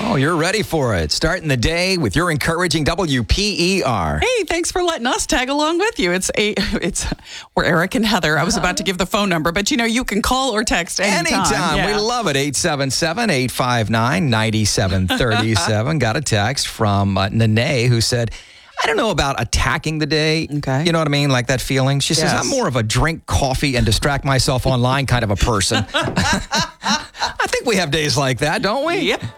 Oh, you're ready for it. Starting the day with your encouraging WPER. Hey, thanks for letting us tag along with you. We're Eric and Heather. I was about to give the phone number, but you can call or text anytime. We love it. 877-859-9737. Got a text from Nene who said, I don't know about attacking the day. Okay. You know what I mean? Like that feeling. She says, I'm more of a drink coffee and distract myself online kind of a person. I think we have days like that, don't we? Yep.